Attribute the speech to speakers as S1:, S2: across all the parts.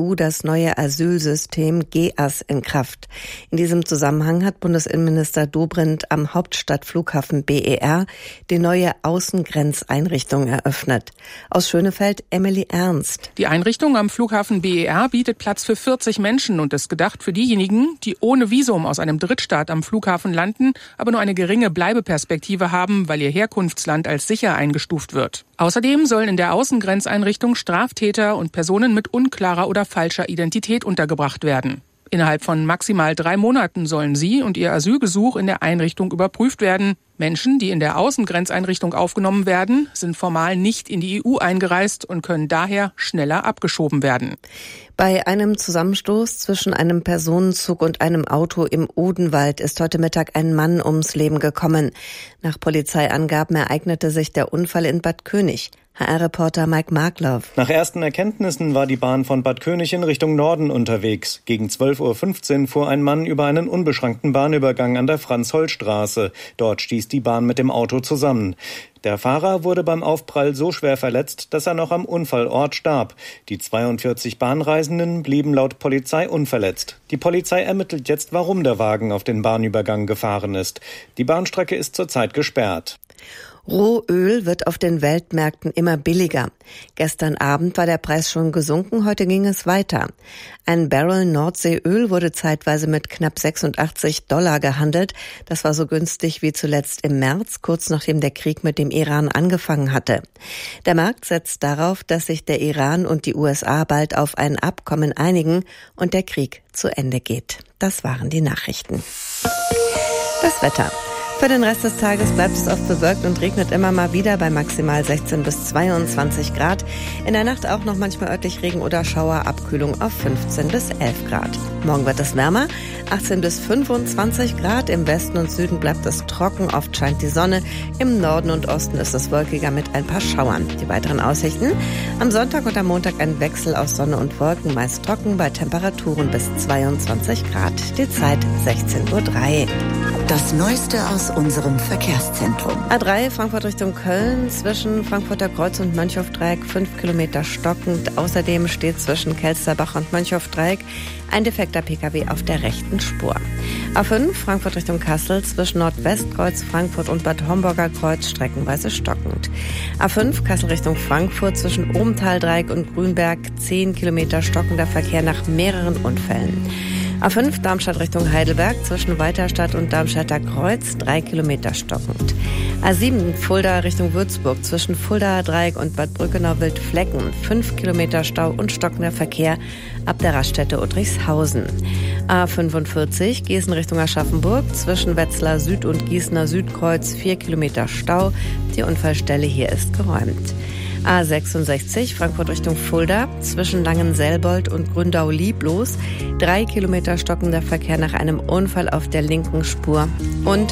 S1: EU das neue Asylsystem GEAS in Kraft. In diesem Zusammenhang hat Bundesinnenminister Dobrindt am Hauptstadtflughafen BER die neue Außengrenzeinrichtung eröffnet. Aus Schönefeld Emily Ernst.
S2: Die Einrichtung am Flughafen BER bietet Platz für 40 Menschen und ist gedacht für diejenigen, die ohne Visum aus einem Drittstaat am Flughafen landen, aber nur eine geringe Bleibeperspektive haben, weil ihr Herkunftsland als sicher eingestuft wird. Außerdem sollen in der Außengrenzeinrichtung Straftäter und Personen mit unklarer oder falscher Identität untergebracht werden. Innerhalb von maximal 3 Monaten sollen sie und ihr Asylgesuch in der Einrichtung überprüft werden. Menschen, die in der Außengrenzeinrichtung aufgenommen werden, sind formal nicht in die EU eingereist und können daher schneller abgeschoben werden.
S1: Bei einem Zusammenstoß zwischen einem Personenzug und einem Auto im Odenwald ist heute Mittag ein Mann ums Leben gekommen. Nach Polizeiangaben ereignete sich der Unfall in Bad König. HR-Reporter Mike Markloff.
S3: Nach ersten Erkenntnissen war die Bahn von Bad König in Richtung Norden unterwegs. Gegen 12:15 Uhr fuhr ein Mann über einen unbeschrankten Bahnübergang an der Franz-Holl-Straße. Dort stieß die Bahn mit dem Auto zusammen. Der Fahrer wurde beim Aufprall so schwer verletzt, dass er noch am Unfallort starb. Die 42 Bahnreisenden blieben laut Polizei unverletzt. Die Polizei ermittelt jetzt, warum der Wagen auf den Bahnübergang gefahren ist. Die Bahnstrecke ist zurzeit gesperrt.
S1: Rohöl wird auf den Weltmärkten immer billiger. Gestern Abend war der Preis schon gesunken, heute ging es weiter. Ein Barrel Nordseeöl wurde zeitweise mit knapp $86 gehandelt. Das war so günstig wie zuletzt im März, kurz nachdem der Krieg mit dem Iran angefangen hatte. Der Markt setzt darauf, dass sich der Iran und die USA bald auf ein Abkommen einigen und der Krieg zu Ende geht. Das waren die Nachrichten. Das Wetter. Für den Rest des Tages bleibt es oft bewölkt und regnet immer mal wieder bei maximal 16 bis 22 Grad. In der Nacht auch noch manchmal örtlich Regen oder Schauer, Abkühlung auf 15 bis 11 Grad. Morgen wird es wärmer, 18 bis 25 Grad. Im Westen und Süden bleibt es trocken, oft scheint die Sonne. Im Norden und Osten ist es wolkiger mit ein paar Schauern. Die weiteren Aussichten: am Sonntag und am Montag ein Wechsel aus Sonne und Wolken, meist trocken bei Temperaturen bis 22 Grad. Die Zeit 16:03 Uhr.
S4: Das Neueste aus unserem Verkehrszentrum.
S1: A3 Frankfurt Richtung Köln, zwischen Frankfurter Kreuz und Mönchhofdreieck 5 Kilometer stockend. Außerdem steht zwischen Kelsterbach und Mönchhofdreieck ein defekter Pkw auf der rechten Spur. A5 Frankfurt Richtung Kassel, zwischen Nordwestkreuz, Frankfurt und Bad Homburger Kreuz streckenweise stockend. A5 Kassel Richtung Frankfurt, zwischen Obentaldreieck und Grünberg 10 Kilometer stockender Verkehr nach mehreren Unfällen. A5 Darmstadt Richtung Heidelberg, zwischen Weiterstadt und Darmstädter Kreuz 3 Kilometer stockend. A7 Fulda Richtung Würzburg, zwischen Fuldaer Dreieck und Bad Brückenau-Wildflecken 5 Kilometer Stau und stockender Verkehr ab der Raststätte Udrichshausen. A45 Gießen Richtung Aschaffenburg, zwischen Wetzlar Süd und Gießener Südkreuz 4 Kilometer Stau. Die Unfallstelle hier ist geräumt. A66 Frankfurt Richtung Fulda, zwischen Langenselbold und Gründau-Lieblos 3 Kilometer stockender Verkehr nach einem Unfall auf der linken Spur. Und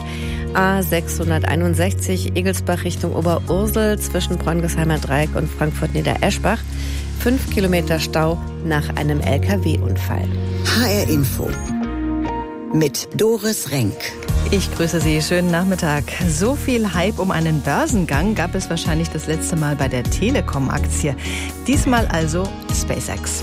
S1: A661 Egelsbach Richtung Oberursel, zwischen Bräunigsheimer Dreieck und Frankfurt-Niedereschbach 5 Kilometer Stau nach einem LKW-Unfall.
S4: HR Info mit Doris Renk.
S5: Ich grüße Sie, schönen Nachmittag. So viel Hype um einen Börsengang gab es wahrscheinlich das letzte Mal bei der Telekom-Aktie. Diesmal also SpaceX.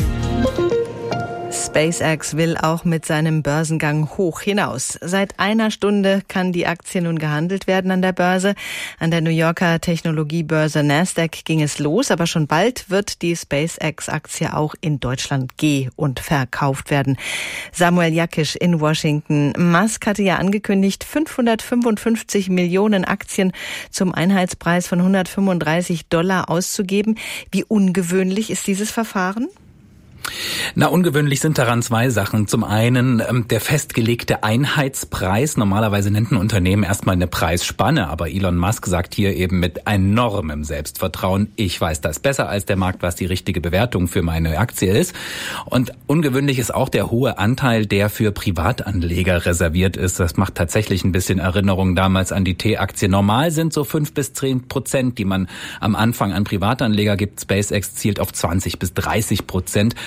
S5: SpaceX will auch mit seinem Börsengang hoch hinaus. Seit einer Stunde kann die Aktie nun gehandelt werden an der Börse. An der New Yorker Technologiebörse Nasdaq ging es los, aber schon bald wird die SpaceX-Aktie auch in Deutschland geh- und verkauft werden. Samuel Jakisch in Washington. Musk hatte ja angekündigt, 555 Millionen Aktien zum Einheitspreis von $135 auszugeben. Wie ungewöhnlich ist dieses Verfahren?
S6: Na, ungewöhnlich sind daran 2 Sachen. Zum einen der festgelegte Einheitspreis. Normalerweise nennt ein Unternehmen erstmal eine Preisspanne, aber Elon Musk sagt hier eben mit enormem Selbstvertrauen, ich weiß das besser als der Markt, was die richtige Bewertung für meine Aktie ist. Und ungewöhnlich ist auch der hohe Anteil, der für Privatanleger reserviert ist. Das macht tatsächlich ein bisschen Erinnerung damals an die T-Aktie. Normal sind so 5 bis 10%, die man am Anfang an Privatanleger gibt. SpaceX zielt auf 20 bis 30%.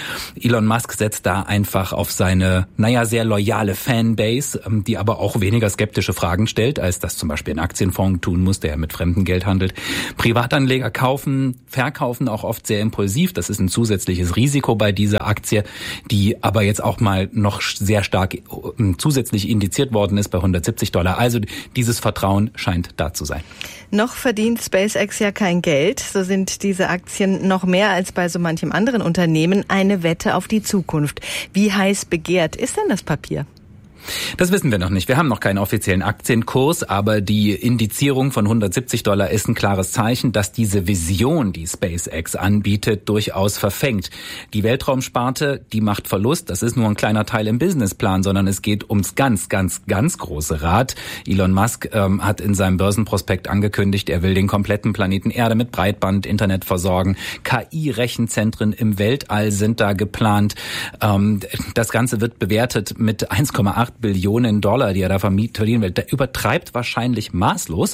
S6: Elon Musk setzt da einfach auf seine, sehr loyale Fanbase, die aber auch weniger skeptische Fragen stellt, als das zum Beispiel ein Aktienfonds tun muss, der mit fremdem Geld handelt. Privatanleger verkaufen auch oft sehr impulsiv. Das ist ein zusätzliches Risiko bei dieser Aktie, die aber jetzt auch mal noch sehr stark zusätzlich indiziert worden ist bei $170. Also dieses Vertrauen scheint da zu sein.
S5: Noch verdient SpaceX ja kein Geld. So sind diese Aktien noch mehr als bei so manchem anderen Unternehmen eine Wette auf die Zukunft. Wie heiß begehrt ist denn das Papier?
S6: Das wissen wir noch nicht. Wir haben noch keinen offiziellen Aktienkurs, aber die Indizierung von $170 ist ein klares Zeichen, dass diese Vision, die SpaceX anbietet, durchaus verfängt. Die Weltraumsparte, die macht Verlust. Das ist nur ein kleiner Teil im Businessplan, sondern es geht ums ganz, ganz, ganz große Rad. Elon Musk hat in seinem Börsenprospekt angekündigt, er will den kompletten Planeten Erde mit Breitband, Internet versorgen. KI-Rechenzentren im Weltall sind da geplant. Das Ganze wird bewertet mit 1,8 Billionen $, die er da verdienen will. Der übertreibt wahrscheinlich maßlos.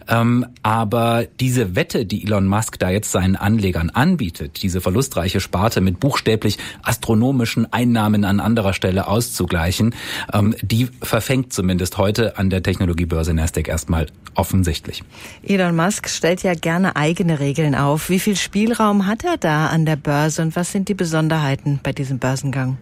S6: Aber diese Wette, die Elon Musk da jetzt seinen Anlegern anbietet, diese verlustreiche Sparte mit buchstäblich astronomischen Einnahmen an anderer Stelle auszugleichen, die verfängt zumindest heute an der Technologiebörse Nasdaq erstmal offensichtlich.
S5: Elon Musk stellt ja gerne eigene Regeln auf. Wie viel Spielraum hat er da an der Börse und was sind die Besonderheiten bei diesem Börsengang?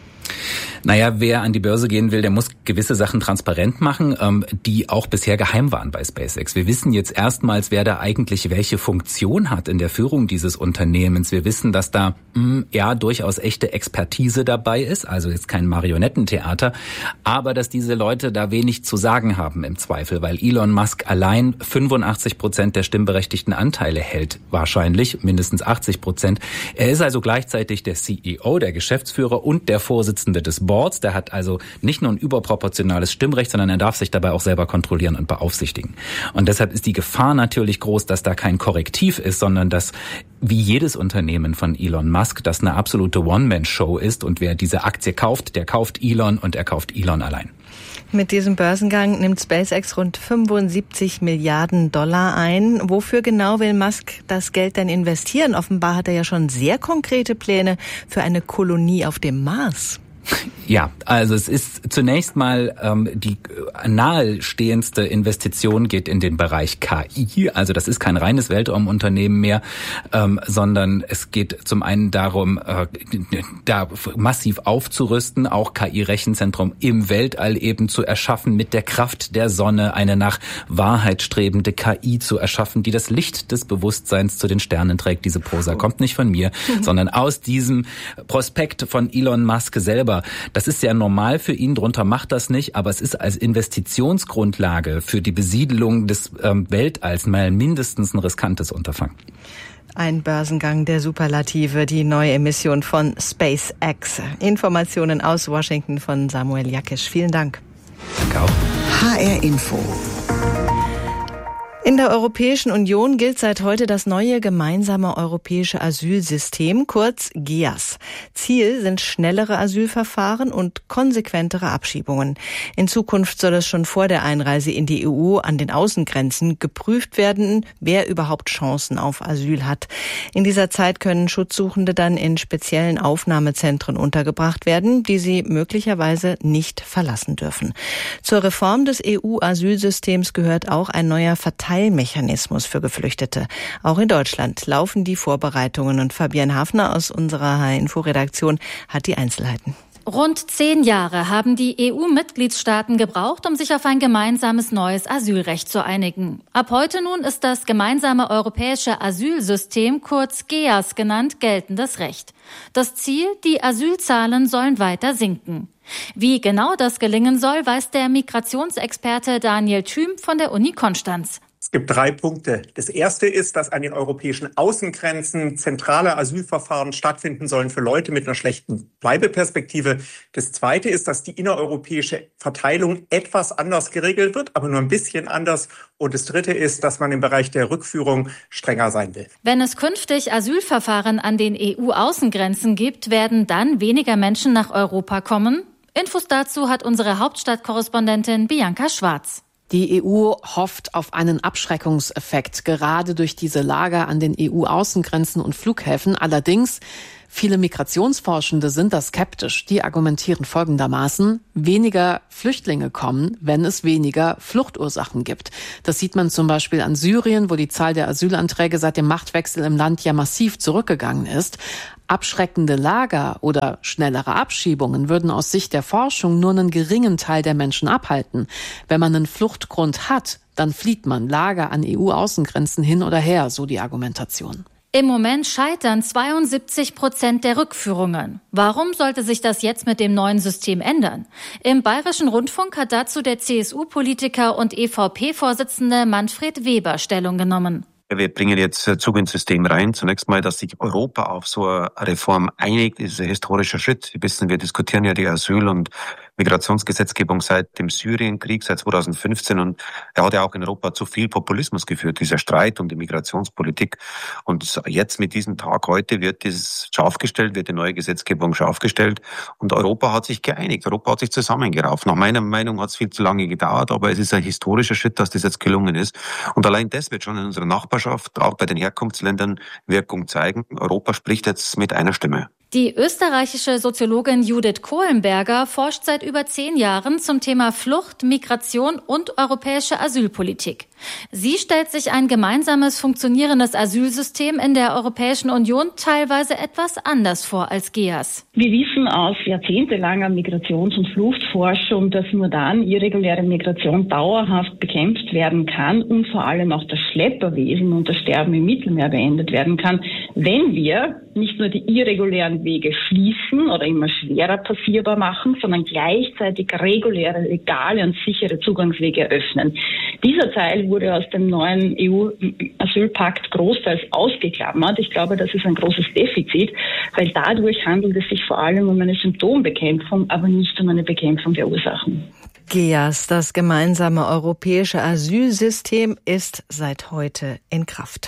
S6: Wer an die Börse gehen will, der muss gewisse Sachen transparent machen, die auch bisher geheim waren bei SpaceX. Wir wissen jetzt erstmals, wer da eigentlich welche Funktion hat in der Führung dieses Unternehmens. Wir wissen, dass da durchaus echte Expertise dabei ist, also jetzt kein Marionettentheater, aber dass diese Leute da wenig zu sagen haben im Zweifel, weil Elon Musk allein 85% der stimmberechtigten Anteile hält, wahrscheinlich mindestens 80%. Er ist also gleichzeitig der CEO, der Geschäftsführer und der Vorsitzende des Boards. Der hat also nicht nur ein überproportionales Stimmrecht, sondern er darf sich dabei auch selber kontrollieren und beaufsichtigen. Und deshalb ist die Gefahr natürlich groß, dass da kein Korrektiv ist, sondern dass wie jedes Unternehmen von Elon Musk das eine absolute One-Man-Show ist und wer diese Aktie kauft, der kauft Elon und er kauft Elon allein.
S5: Mit diesem Börsengang nimmt SpaceX rund $75 Milliarden ein. Wofür genau will Musk das Geld denn investieren? Offenbar hat er ja schon sehr konkrete Pläne für eine Kolonie auf dem Mars.
S6: Ja, also es ist zunächst mal die nahestehendste Investition geht in den Bereich KI. Also das ist kein reines Weltraumunternehmen mehr, sondern es geht zum einen darum, da massiv aufzurüsten, auch KI-Rechenzentrum im Weltall eben zu erschaffen, mit der Kraft der Sonne eine nach Wahrheit strebende KI zu erschaffen, die das Licht des Bewusstseins zu den Sternen trägt. Diese Prosa kommt nicht von mir, sondern aus diesem Prospekt von Elon Musk selber. Das ist sehr normal für ihn, drunter macht das nicht, aber es ist als Investitionsgrundlage für die Besiedelung des Weltalls mal mindestens ein riskantes Unterfangen.
S5: Ein Börsengang der Superlative, die neue Emission von SpaceX. Informationen aus Washington von Samuel Jakisch. Vielen Dank.
S6: Danke auch.
S4: HR Info.
S5: In der Europäischen Union gilt seit heute das neue gemeinsame europäische Asylsystem, kurz GEAS. Ziel sind schnellere Asylverfahren und konsequentere Abschiebungen. In Zukunft soll es schon vor der Einreise in die EU an den Außengrenzen geprüft werden, wer überhaupt Chancen auf Asyl hat. In dieser Zeit können Schutzsuchende dann in speziellen Aufnahmezentren untergebracht werden, die sie möglicherweise nicht verlassen dürfen. Zur Reform des EU-Asylsystems gehört auch ein neuer Verteilmechanismus für Geflüchtete. Auch in Deutschland laufen die Vorbereitungen und Fabienne Hafner aus unserer HR-Info-Redaktion hat die Einzelheiten.
S7: Rund 10 Jahre haben die EU-Mitgliedstaaten gebraucht, um sich auf ein gemeinsames neues Asylrecht zu einigen. Ab heute nun ist das gemeinsame europäische Asylsystem, kurz GEAS genannt, geltendes Recht. Das Ziel, die Asylzahlen sollen weiter sinken. Wie genau das gelingen soll, weiß der Migrationsexperte Daniel Thüm von der Uni Konstanz.
S8: Es gibt 3 Punkte. Das erste ist, dass an den europäischen Außengrenzen zentrale Asylverfahren stattfinden sollen für Leute mit einer schlechten Bleibeperspektive. Das zweite ist, dass die innereuropäische Verteilung etwas anders geregelt wird, aber nur ein bisschen anders. Und das dritte ist, dass man im Bereich der Rückführung strenger sein will.
S7: Wenn es künftig Asylverfahren an den EU-Außengrenzen gibt, werden dann weniger Menschen nach Europa kommen? Infos dazu hat unsere Hauptstadtkorrespondentin Bianca Schwarz.
S9: Die EU hofft auf einen Abschreckungseffekt, gerade durch diese Lager an den EU-Außengrenzen und Flughäfen. Allerdings Viele Migrationsforschende sind da skeptisch. Die argumentieren folgendermaßen: Weniger Flüchtlinge kommen, wenn es weniger Fluchtursachen gibt. Das sieht man zum Beispiel an Syrien, wo die Zahl der Asylanträge seit dem Machtwechsel im Land ja massiv zurückgegangen ist. Abschreckende Lager oder schnellere Abschiebungen würden aus Sicht der Forschung nur einen geringen Teil der Menschen abhalten. Wenn man einen Fluchtgrund hat, dann flieht man Lager an EU-Außengrenzen hin oder her, so die Argumentation.
S7: Im Moment scheitern 72% der Rückführungen. Warum sollte sich das jetzt mit dem neuen System ändern? Im Bayerischen Rundfunk hat dazu der CSU-Politiker und EVP-Vorsitzende Manfred Weber Stellung genommen.
S10: Wir bringen jetzt Zug ins System rein. Zunächst mal, dass sich Europa auf so eine Reform einigt, ist ein historischer Schritt. Sie wissen, wir diskutieren ja die Asyl- und Migrationsgesetzgebung seit dem Syrienkrieg, seit 2015. Und er hat ja auch in Europa zu viel Populismus geführt, dieser Streit um die Migrationspolitik. Und jetzt mit diesem Tag heute wird das scharf gestellt, wird die neue Gesetzgebung scharf gestellt. Und Europa hat sich geeinigt. Europa hat sich zusammengerauft. Nach meiner Meinung hat es viel zu lange gedauert, aber es ist ein historischer Schritt, dass das jetzt gelungen ist. Und allein das wird schon in unserer Nachbarschaft, auch bei den Herkunftsländern, Wirkung zeigen. Europa spricht jetzt mit einer Stimme.
S7: Die österreichische Soziologin Judith Kohlenberger forscht seit über 10 Jahren zum Thema Flucht, Migration und europäische Asylpolitik. Sie stellt sich ein gemeinsames funktionierendes Asylsystem in der Europäischen Union teilweise etwas anders vor als GEAS.
S11: Wir wissen aus jahrzehntelanger Migrations- und Fluchtforschung, dass nur dann irreguläre Migration dauerhaft bekämpft werden kann und vor allem auch das Schlepperwesen und das Sterben im Mittelmeer beendet werden kann, wenn wir nicht nur die irregulären Wege schließen oder immer schwerer passierbar machen, sondern gleichzeitig reguläre, legale und sichere Zugangswege eröffnen. Dieser Teil wurde aus dem neuen EU-Asylpakt großteils ausgeklammert. Ich glaube, das ist ein großes Defizit, weil dadurch handelt es sich vor allem um eine Symptombekämpfung, aber nicht um eine Bekämpfung der Ursachen.
S5: GEAS, das gemeinsame europäische Asylsystem, ist seit heute in Kraft.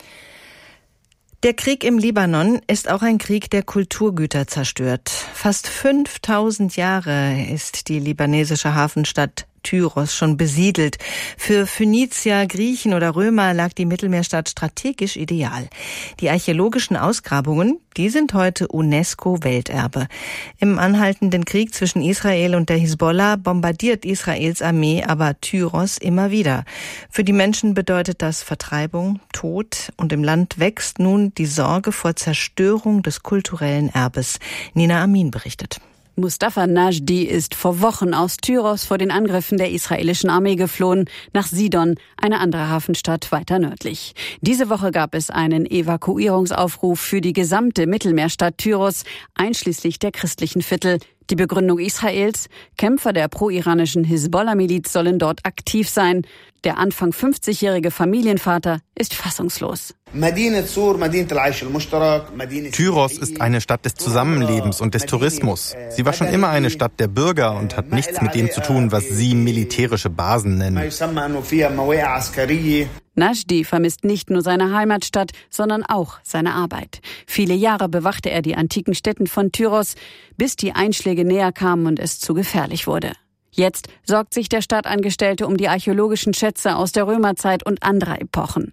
S5: Der Krieg im Libanon ist auch ein Krieg, der Kulturgüter zerstört. Fast 5000 Jahre ist die libanesische Hafenstadt Tyros schon besiedelt. Für Phönizier, Griechen oder Römer lag die Mittelmeerstadt strategisch ideal. Die archäologischen Ausgrabungen, die sind heute UNESCO-Welterbe. Im anhaltenden Krieg zwischen Israel und der Hisbollah bombardiert Israels Armee aber Tyros immer wieder. Für die Menschen bedeutet das Vertreibung, Tod und im Land wächst nun die Sorge vor Zerstörung des kulturellen Erbes. Nina Amin berichtet.
S12: Mustafa Najdi ist vor Wochen aus Tyros vor den Angriffen der israelischen Armee geflohen, nach Sidon, eine andere Hafenstadt weiter nördlich. Diese Woche gab es einen Evakuierungsaufruf für die gesamte Mittelmeerstadt Tyros, einschließlich der christlichen Viertel. Die Begründung Israels: Kämpfer der pro-iranischen Hisbollah-Miliz sollen dort aktiv sein. Der Anfang 50-jährige Familienvater ist fassungslos.
S13: Tyros ist eine Stadt des Zusammenlebens und des Tourismus. Sie war schon immer eine Stadt der Bürger und hat nichts mit dem zu tun, was Sie militärische Basen nennen.
S12: Najdi vermisst nicht nur seine Heimatstadt, sondern auch seine Arbeit. Viele Jahre bewachte er die antiken Stätten von Tyros, bis die Einschläge näher kamen und es zu gefährlich wurde. Jetzt sorgt sich der Stadtangestellte um die archäologischen Schätze aus der Römerzeit und anderer Epochen.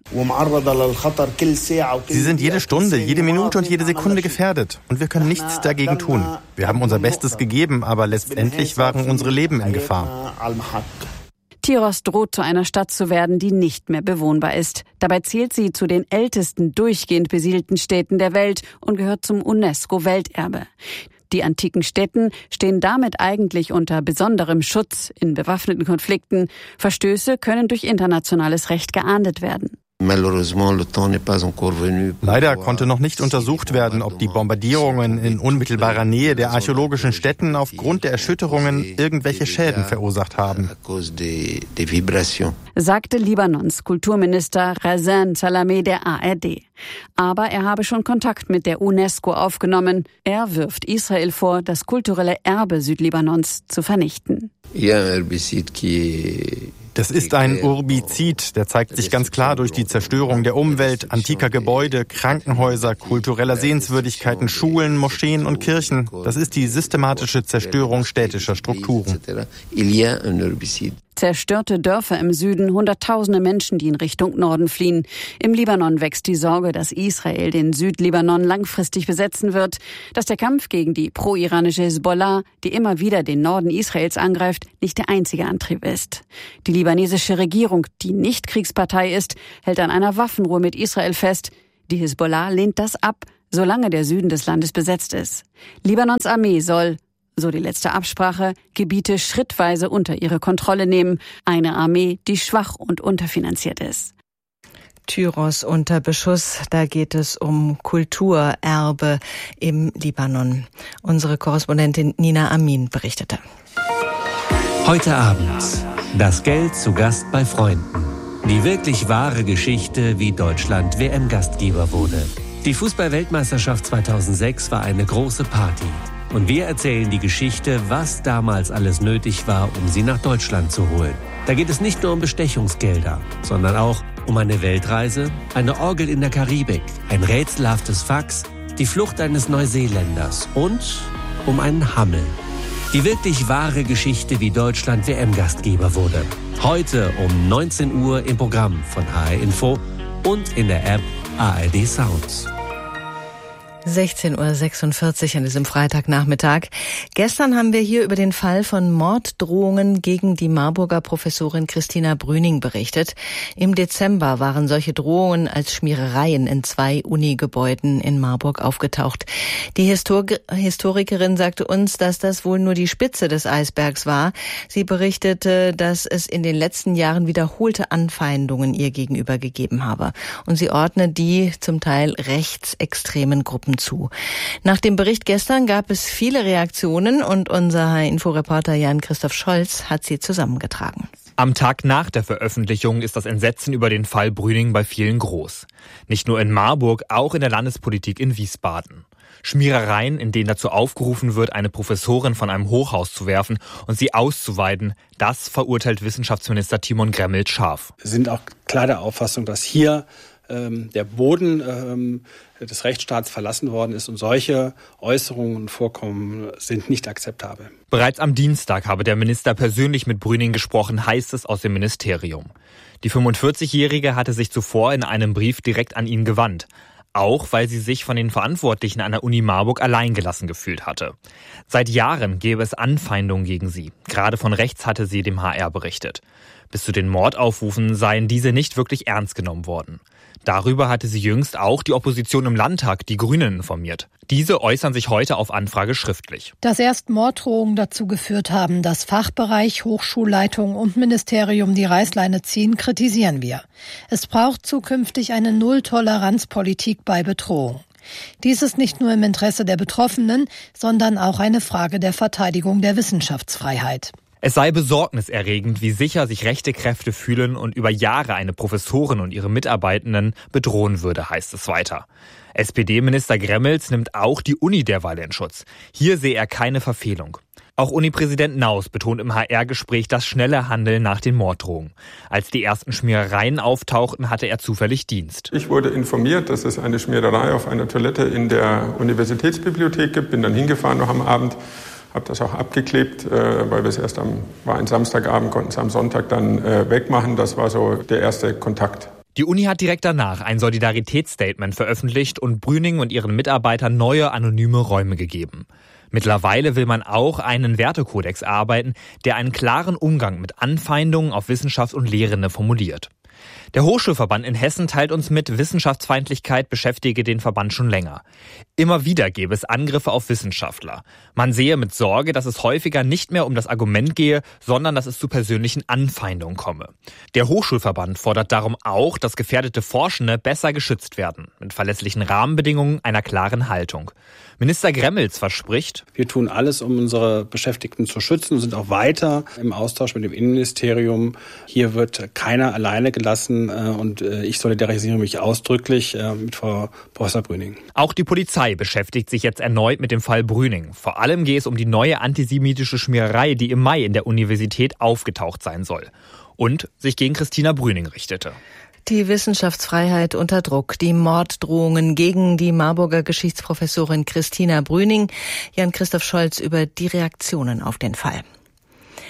S13: Sie sind jede Stunde, jede Minute und jede Sekunde gefährdet. Und wir können nichts dagegen tun. Wir haben unser Bestes gegeben, aber letztendlich waren unsere Leben in Gefahr.
S12: Tyros droht zu einer Stadt zu werden, die nicht mehr bewohnbar ist. Dabei zählt sie zu den ältesten durchgehend besiedelten Städten der Welt und gehört zum UNESCO-Welterbe. Die antiken Stätten stehen damit eigentlich unter besonderem Schutz in bewaffneten Konflikten. Verstöße können durch internationales Recht geahndet werden.
S13: Leider konnte noch nicht untersucht werden, ob die Bombardierungen in unmittelbarer Nähe der archäologischen Stätten aufgrund der Erschütterungen irgendwelche Schäden verursacht haben,
S12: sagte Libanons Kulturminister Razan Salameh der ARD. Aber er habe schon Kontakt mit der UNESCO aufgenommen. Er wirft Israel vor, das kulturelle Erbe Südlibanons zu vernichten.
S13: Das ist ein Urbizid, der zeigt sich ganz klar durch die Zerstörung der Umwelt, antiker Gebäude, Krankenhäuser, kultureller Sehenswürdigkeiten, Schulen, Moscheen und Kirchen. Das ist die systematische Zerstörung städtischer Strukturen.
S12: Zerstörte Dörfer im Süden, Hunderttausende Menschen, die in Richtung Norden fliehen. Im Libanon wächst die Sorge, dass Israel den Südlibanon langfristig besetzen wird, dass der Kampf gegen die pro-iranische Hisbollah, die immer wieder den Norden Israels angreift, nicht der einzige Antrieb ist. Die libanesische Regierung, die nicht Kriegspartei ist, hält an einer Waffenruhe mit Israel fest. Die Hisbollah lehnt das ab, solange der Süden des Landes besetzt ist. Libanons Armee soll, so die letzte Absprache, Gebiete schrittweise unter ihre Kontrolle nehmen. Eine Armee, die schwach und unterfinanziert ist.
S5: Tyros unter Beschuss, da geht es um Kulturerbe im Libanon. Unsere Korrespondentin Nina Amin berichtete.
S14: Heute Abend, das Geld zu Gast bei Freunden. Die wirklich wahre Geschichte, wie Deutschland WM-Gastgeber wurde. Die Fußball-Weltmeisterschaft 2006 war eine große Party. Und wir erzählen die Geschichte, was damals alles nötig war, um sie nach Deutschland zu holen. Da geht es nicht nur um Bestechungsgelder, sondern auch um eine Weltreise, eine Orgel in der Karibik, ein rätselhaftes Fax, die Flucht eines Neuseeländers und um einen Hammel. Die wirklich wahre Geschichte, wie Deutschland WM-Gastgeber wurde. Heute um 19 Uhr im Programm von HR Info und in der App ARD Sounds.
S5: 16:46 Uhr an diesem Freitagnachmittag. Gestern haben wir hier über den Fall von Morddrohungen gegen die Marburger Professorin Christina Brüning berichtet. Im Dezember waren solche Drohungen als Schmierereien in 2 Uni-Gebäuden in Marburg aufgetaucht. Die Historikerin sagte uns, dass das wohl nur die Spitze des Eisbergs war. Sie berichtete, dass es in den letzten Jahren wiederholte Anfeindungen ihr gegenüber gegeben habe. Und sie ordnet die zum Teil rechtsextremen Gruppen zu. Nach dem Bericht gestern gab es viele Reaktionen und unser Inforeporter Jan-Christoph Scholz hat sie zusammengetragen.
S15: Am Tag nach der Veröffentlichung ist das Entsetzen über den Fall Brüning bei vielen groß. Nicht nur in Marburg, auch in der Landespolitik in Wiesbaden. Schmierereien, in denen dazu aufgerufen wird, eine Professorin von einem Hochhaus zu werfen und sie auszuweiden, das verurteilt Wissenschaftsminister Timon Gremmelt scharf.
S16: Wir sind auch klar der Auffassung, dass hier der Boden des Rechtsstaats verlassen worden ist und solche Äußerungen und Vorkommen sind nicht akzeptabel.
S15: Bereits am Dienstag habe der Minister persönlich mit Brüning gesprochen, heißt es aus dem Ministerium. Die 45-Jährige hatte sich zuvor in einem Brief direkt an ihn gewandt. Auch weil sie sich von den Verantwortlichen an der Uni Marburg alleingelassen gefühlt hatte. Seit Jahren gäbe es Anfeindungen gegen sie. Gerade von rechts hatte sie dem HR berichtet. Bis zu den Mordaufrufen seien diese nicht wirklich ernst genommen worden. Darüber hatte sie jüngst auch die Opposition im Landtag, die Grünen, informiert. Diese äußern sich heute auf Anfrage schriftlich.
S17: Dass erst Morddrohungen dazu geführt haben, dass Fachbereich, Hochschulleitung und Ministerium die Reißleine ziehen, kritisieren wir. Es braucht zukünftig eine Null-Toleranz-Politik bei Bedrohung. Dies ist nicht nur im Interesse der Betroffenen, sondern auch eine Frage der Verteidigung der Wissenschaftsfreiheit.
S15: Es sei besorgniserregend, wie sicher sich rechte Kräfte fühlen und über Jahre eine Professorin und ihre Mitarbeitenden bedrohen würde, heißt es weiter. SPD-Minister Gremmels nimmt auch die Uni derweil in Schutz. Hier sehe er keine Verfehlung. Auch Uni-Präsident Naus betont im HR-Gespräch das schnelle Handeln nach den Morddrohungen. Als die ersten Schmierereien auftauchten, hatte er zufällig Dienst.
S18: Ich wurde informiert, dass es eine Schmiererei auf einer Toilette in der Universitätsbibliothek gibt. Bin dann hingefahren noch am Abend. Habe das auch abgeklebt, weil wir es war ein Samstagabend, konnten es am Sonntag dann wegmachen. Das war so der erste Kontakt.
S15: Die Uni hat direkt danach ein Solidaritätsstatement veröffentlicht und Brüning und ihren Mitarbeitern neue anonyme Räume gegeben. Mittlerweile will man auch einen Wertekodex erarbeiten, der einen klaren Umgang mit Anfeindungen auf Wissenschaft und Lehrende formuliert. Der Hochschulverband in Hessen teilt uns mit, Wissenschaftsfeindlichkeit beschäftige den Verband schon länger. Immer wieder gäbe es Angriffe auf Wissenschaftler. Man sehe mit Sorge, dass es häufiger nicht mehr um das Argument gehe, sondern dass es zu persönlichen Anfeindungen komme. Der Hochschulverband fordert darum auch, dass gefährdete Forschende besser geschützt werden, mit verlässlichen Rahmenbedingungen, einer klaren Haltung. Minister Gremmels verspricht:
S16: Wir tun alles, um unsere Beschäftigten zu schützen und sind auch weiter im Austausch mit dem Innenministerium. Hier wird keiner alleine gelassen und ich solidarisiere mich ausdrücklich mit Frau Professor Brüning.
S15: Auch die Polizei beschäftigt sich jetzt erneut mit dem Fall Brüning. Vor allem geht es um die neue antisemitische Schmiererei, die im Mai in der Universität aufgetaucht sein soll und sich gegen Christina Brüning richtete.
S5: Die Wissenschaftsfreiheit unter Druck, die Morddrohungen gegen die Marburger Geschichtsprofessorin Christina Brüning. Jan-Christoph Scholz über die Reaktionen auf den Fall.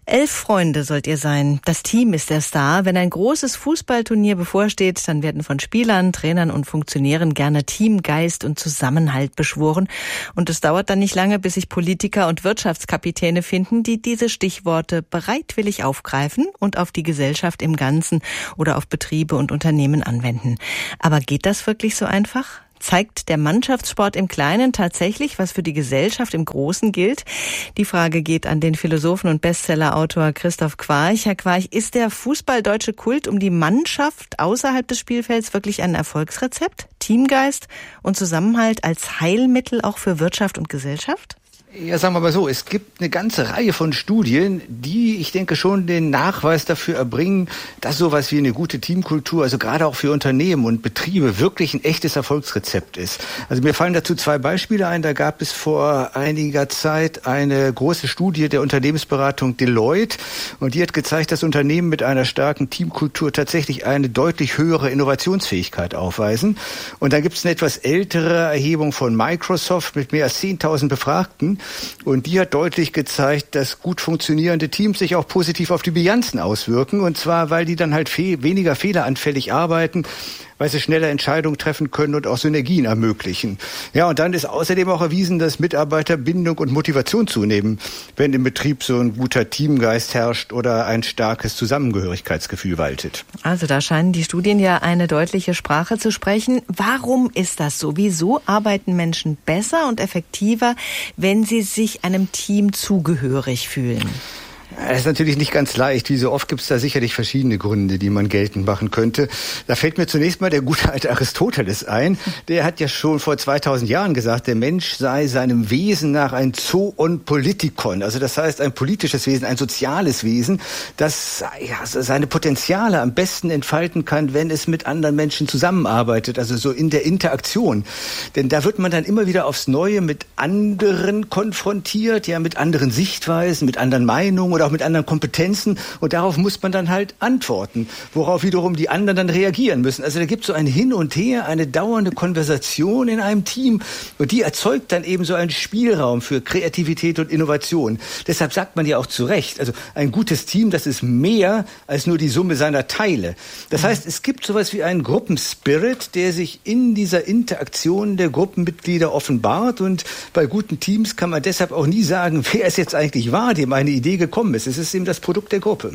S5: 11 Freunde sollt ihr sein. Das Team ist der Star. Wenn ein großes Fußballturnier bevorsteht, dann werden von Spielern, Trainern und Funktionären gerne Teamgeist und Zusammenhalt beschworen. Und es dauert dann nicht lange, bis sich Politiker und Wirtschaftskapitäne finden, die diese Stichworte bereitwillig aufgreifen und auf die Gesellschaft im Ganzen oder auf Betriebe und Unternehmen anwenden. Aber geht das wirklich so einfach? Zeigt der Mannschaftssport im Kleinen tatsächlich, was für die Gesellschaft im Großen gilt? Die Frage geht an den Philosophen und Bestsellerautor Christoph Quarch. Herr Quarch, ist der fußballdeutsche Kult um die Mannschaft außerhalb des Spielfelds wirklich ein Erfolgsrezept? Teamgeist und Zusammenhalt als Heilmittel auch für Wirtschaft und Gesellschaft?
S19: Ja, sagen wir mal so, es gibt eine ganze Reihe von Studien, die, ich denke, schon den Nachweis dafür erbringen, dass sowas wie eine gute Teamkultur, also gerade auch für Unternehmen und Betriebe, wirklich ein echtes Erfolgsrezept ist. Also mir fallen dazu 2 Beispiele ein. Da gab es vor einiger Zeit eine große Studie der Unternehmensberatung Deloitte und die hat gezeigt, dass Unternehmen mit einer starken Teamkultur tatsächlich eine deutlich höhere Innovationsfähigkeit aufweisen. Und dann gibt es eine etwas ältere Erhebung von Microsoft mit mehr als 10.000 Befragten. Und die hat deutlich gezeigt, dass gut funktionierende Teams sich auch positiv auf die Bilanzen auswirken. Und zwar, weil die dann halt weniger fehleranfällig arbeiten, weil sie schneller Entscheidungen treffen können und auch Synergien ermöglichen. Ja, und dann ist außerdem auch erwiesen, dass Mitarbeiterbindung und Motivation zunehmen, wenn im Betrieb so ein guter Teamgeist herrscht oder ein starkes Zusammengehörigkeitsgefühl waltet.
S5: Also da scheinen die Studien ja eine deutliche Sprache zu sprechen. Warum ist das so? Wieso arbeiten Menschen besser und effektiver, wenn sie sich einem Team zugehörig fühlen?
S19: Das ist natürlich nicht ganz leicht. Wie so oft gibt es da sicherlich verschiedene Gründe, die man geltend machen könnte. Da fällt mir zunächst mal der gute alte Aristoteles ein. Der hat ja schon vor 2000 Jahren gesagt, der Mensch sei seinem Wesen nach ein Zoon Politikon. Also das heißt ein politisches Wesen, ein soziales Wesen, das seine Potenziale am besten entfalten kann, wenn es mit anderen Menschen zusammenarbeitet. Also so in der Interaktion. Denn da wird man dann immer wieder aufs Neue mit anderen konfrontiert, ja, mit anderen Sichtweisen, mit anderen Meinungen oder auch mit anderen Kompetenzen und darauf muss man dann halt antworten, worauf wiederum die anderen dann reagieren müssen. Also da gibt es so ein Hin und Her, eine dauernde Konversation in einem Team und die erzeugt dann eben so einen Spielraum für Kreativität und Innovation. Deshalb sagt man ja auch zu Recht, also ein gutes Team, das ist mehr als nur die Summe seiner Teile. Das heißt, es gibt sowas wie einen Gruppenspirit, der sich in dieser Interaktion der Gruppenmitglieder offenbart und bei guten Teams kann man deshalb auch nie sagen, wer es jetzt eigentlich war, dem eine Idee gekommen ist. Es ist eben das Produkt der Gruppe.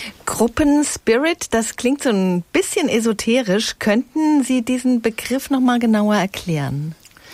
S5: Gruppenspirit, das klingt so ein bisschen esoterisch. Könnten Sie diesen Begriff noch mal genauer erklären?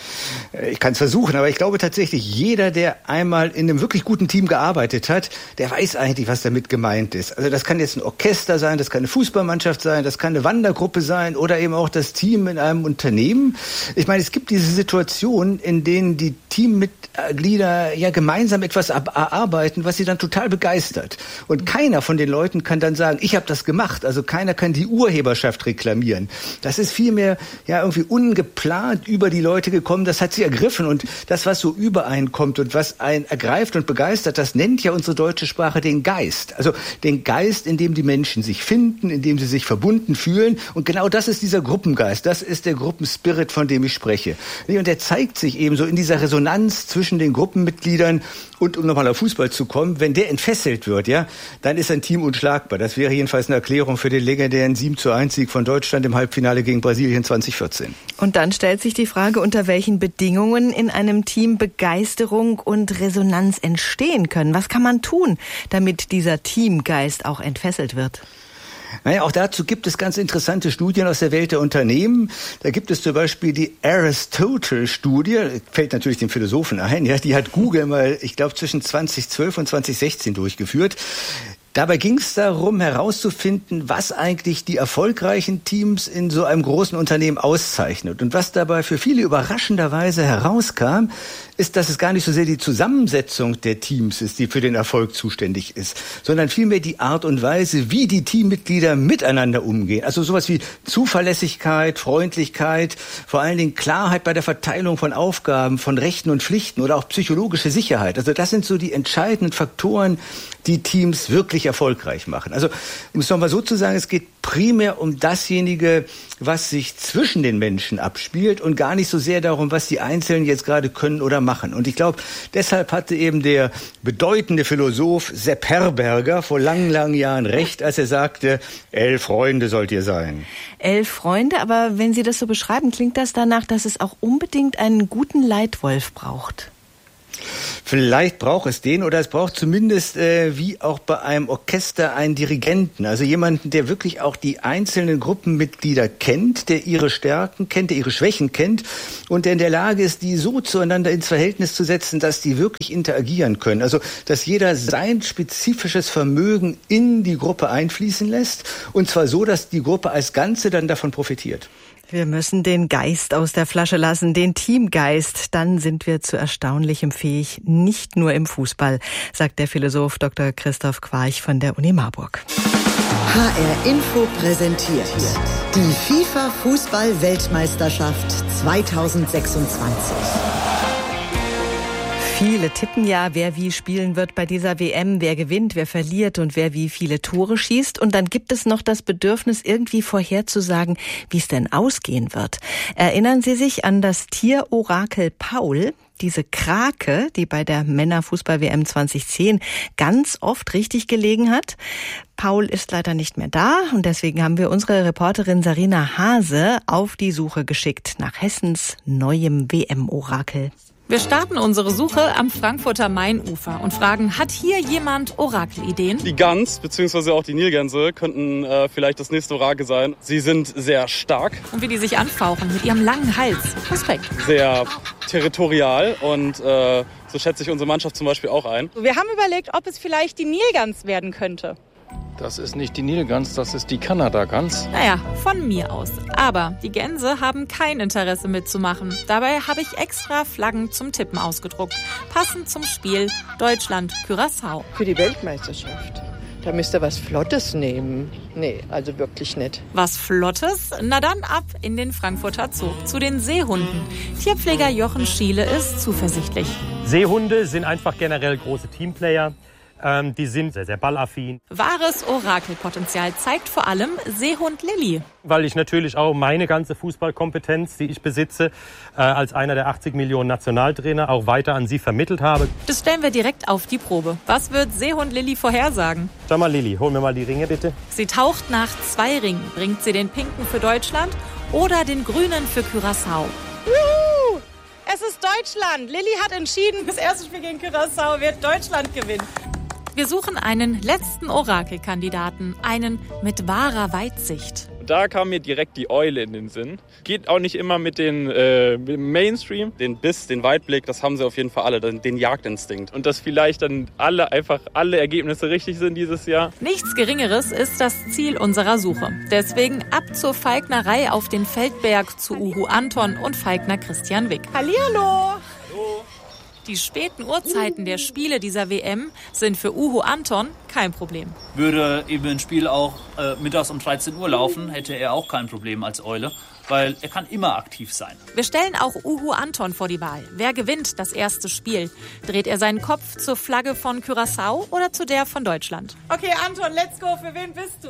S19: Ich kann es versuchen, aber ich glaube tatsächlich, jeder, der einmal in einem wirklich guten Team gearbeitet hat, der weiß eigentlich, was damit gemeint ist. Also das kann jetzt ein Orchester sein, das kann eine Fußballmannschaft sein, das kann eine Wandergruppe sein oder eben auch das Team in einem Unternehmen. Ich meine, es gibt diese Situationen, in denen die Teammitglieder ja gemeinsam etwas erarbeiten, was sie dann total begeistert. Und keiner von den Leuten kann dann sagen, ich habe das gemacht. Also keiner kann die Urheberschaft reklamieren. Das ist vielmehr ja irgendwie ungeplant über die Leute gekommen, das hat sie ergriffen und das, was so übereinkommt und was einen ergreift und begeistert, das nennt ja unsere deutsche Sprache den Geist. Also den Geist, in dem die Menschen sich finden, in dem sie sich verbunden fühlen und genau das ist dieser Gruppengeist, das ist der Gruppenspirit, von dem ich spreche. Und der zeigt sich eben so in dieser Resonanz zwischen den Gruppenmitgliedern und um nochmal auf Fußball zu kommen, wenn der entfesselt wird, ja, dann ist ein Team unschlagbar. Das wäre jedenfalls eine Erklärung für den legendären 7:1-Sieg von Deutschland im Halbfinale gegen Brasilien 2014.
S5: Und dann stellt sich die Frage, unter welchen Bedingungen in einem Team Begeisterung und Resonanz entstehen können. Was kann man tun, damit dieser Teamgeist auch entfesselt wird?
S19: Naja, auch dazu gibt es ganz interessante Studien aus der Welt der Unternehmen. Da gibt es zum Beispiel die Aristotle-Studie, fällt natürlich dem Philosophen ein, ja, die hat Google mal, ich glaube, zwischen 2012 und 2016 durchgeführt. Dabei ging es darum, herauszufinden, was eigentlich die erfolgreichen Teams in so einem großen Unternehmen auszeichnet. Und was dabei für viele überraschenderweise herauskam, ist, dass es gar nicht so sehr die Zusammensetzung der Teams ist, die für den Erfolg zuständig ist, sondern vielmehr die Art und Weise, wie die Teammitglieder miteinander umgehen. Also sowas wie Zuverlässigkeit, Freundlichkeit, vor allen Dingen Klarheit bei der Verteilung von Aufgaben, von Rechten und Pflichten oder auch psychologische Sicherheit. Also das sind so die entscheidenden Faktoren, die Teams wirklich wirklich erfolgreich machen. Also, um es nochmal so zu sagen, es geht primär um dasjenige, was sich zwischen den Menschen abspielt und gar nicht so sehr darum, was die Einzelnen jetzt gerade können oder machen. Und ich glaube, deshalb hatte eben der bedeutende Philosoph Sepp Herberger vor langen, langen Jahren recht, als er sagte, 11 Freunde sollt ihr sein.
S5: 11 Freunde, aber wenn Sie das so beschreiben, klingt das danach, dass es auch unbedingt einen guten Leitwolf braucht.
S19: Vielleicht braucht es den oder es braucht zumindest wie auch bei einem Orchester einen Dirigenten, also jemanden, der wirklich auch die einzelnen Gruppenmitglieder kennt, der ihre Stärken kennt, der ihre Schwächen kennt und der in der Lage ist, die so zueinander ins Verhältnis zu setzen, dass die wirklich interagieren können. Also dass jeder sein spezifisches Vermögen in die Gruppe einfließen lässt und zwar so, dass die Gruppe als Ganze dann davon profitiert.
S5: Wir müssen den Geist aus der Flasche lassen, den Teamgeist. Dann sind wir zu Erstaunlichem fähig, nicht nur im Fußball, sagt der Philosoph Dr. Christoph Quarch von der Uni Marburg.
S4: HR Info präsentiert die FIFA-Fußball-Weltmeisterschaft 2026.
S5: Viele tippen ja, wer wie spielen wird bei dieser WM, wer gewinnt, wer verliert und wer wie viele Tore schießt. Und dann gibt es noch das Bedürfnis, irgendwie vorherzusagen, wie es denn ausgehen wird. Erinnern Sie sich an das Tierorakel Paul? Diese Krake, die bei der Männerfußball-WM 2010 ganz oft richtig gelegen hat. Paul ist leider nicht mehr da und deswegen haben wir unsere Reporterin Sarina Hase auf die Suche geschickt nach Hessens neuem WM-Orakel.
S20: Wir starten unsere Suche am Frankfurter Mainufer und fragen, hat hier jemand Orakelideen?
S21: Die Gans bzw. auch die Nilgänse könnten vielleicht das nächste Orakel sein. Sie sind sehr stark.
S20: Und wie die sich anfauchen mit ihrem langen Hals. Respekt.
S21: Sehr territorial und so schätze ich unsere Mannschaft zum Beispiel auch ein.
S22: Wir haben überlegt, ob es vielleicht die Nilgans werden könnte.
S23: Das ist nicht die Nilgans, das ist die Kanada-Gans.
S20: Naja, von mir aus. Aber die Gänse haben kein Interesse mitzumachen. Dabei habe ich extra Flaggen zum Tippen ausgedruckt. Passend zum Spiel Deutschland-Curaçao.
S24: Für die Weltmeisterschaft. Da müsst ihr was Flottes nehmen. Nee, also wirklich nicht.
S20: Was Flottes? Na dann ab in den Frankfurter Zoo zu den Seehunden. Tierpfleger Jochen Schiele ist zuversichtlich.
S25: Seehunde sind einfach generell große Teamplayer. Die sind sehr, sehr ballaffin.
S20: Wahres Orakelpotenzial zeigt vor allem Seehund Lilly.
S25: Weil ich natürlich auch meine ganze Fußballkompetenz, die ich besitze, als einer der 80 Millionen Nationaltrainer auch weiter an Sie vermittelt habe.
S20: Das stellen wir direkt auf die Probe. Was wird Seehund Lilly vorhersagen?
S25: Schau mal, Lilly, hol mir mal die Ringe, bitte.
S20: Sie taucht nach 2 Ringen. Bringt sie den pinken für Deutschland oder den grünen für Curaçao?
S22: Juhu! Es ist Deutschland. Lilly hat entschieden, das erste Spiel gegen Curaçao wird Deutschland gewinnen.
S20: Wir suchen einen letzten Orakelkandidaten, einen mit wahrer Weitsicht.
S21: Da kam mir direkt die Eule in den Sinn. Geht auch nicht immer mit dem Mainstream. Den Biss, den Weitblick, das haben sie auf jeden Fall alle, den Jagdinstinkt. Und dass vielleicht dann alle Ergebnisse richtig sind dieses Jahr.
S20: Nichts Geringeres ist das Ziel unserer Suche. Deswegen ab zur Falknerei auf den Feldberg zu Uhu Anton und Falkner Christian Wick.
S22: Hallihallo!
S20: Die späten Uhrzeiten der Spiele dieser WM sind für Uhu Anton kein Problem.
S26: Würde eben ein Spiel auch mittags um 13 Uhr laufen, hätte er auch kein Problem als Eule, weil er kann immer aktiv sein.
S20: Wir stellen auch Uhu Anton vor die Wahl. Wer gewinnt das erste Spiel? Dreht er seinen Kopf zur Flagge von Curaçao oder zu der von Deutschland?
S22: Okay, Anton, let's go. Für wen bist du?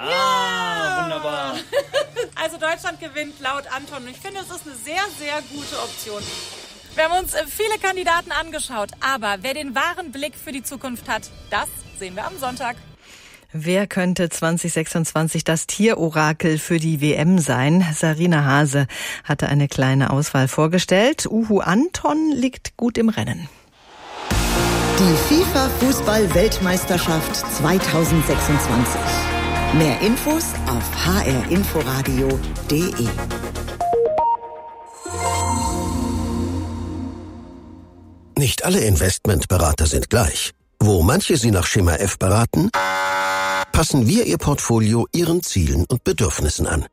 S26: Ja! Wunderbar.
S22: Also Deutschland gewinnt laut Anton. Ich finde, es ist eine sehr, sehr gute Option. Wir haben uns viele Kandidaten angeschaut, aber wer den wahren Blick für die Zukunft hat, das sehen wir am Sonntag.
S5: Wer könnte 2026 das Tierorakel für die WM sein? Sarina Hase hatte eine kleine Auswahl vorgestellt. Uhu Anton liegt gut im Rennen.
S4: Die FIFA-Fußball-Weltmeisterschaft 2026. Mehr Infos auf hrinforadio.de.
S27: Nicht alle Investmentberater sind gleich. Wo manche Sie nach Schema F beraten, passen wir Ihr Portfolio Ihren Zielen und Bedürfnissen an.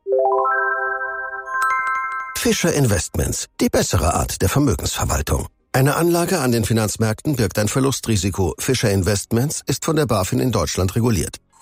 S27: Fischer Investments, die bessere Art der Vermögensverwaltung. Eine Anlage an den Finanzmärkten birgt ein Verlustrisiko. Fischer Investments ist von der BaFin in Deutschland reguliert.